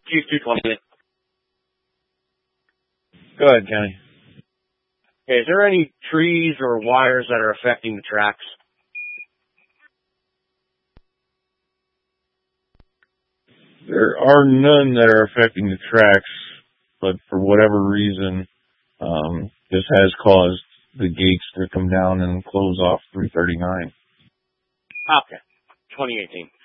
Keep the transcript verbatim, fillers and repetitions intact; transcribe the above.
Chief two twenty. Go ahead, Kenny. Okay, is there any trees or wires that are affecting the tracks? There are none that are affecting the tracks, but for whatever reason, um, this has caused the gates to come down and close off three thirty-nine. Okay, twenty eighteen.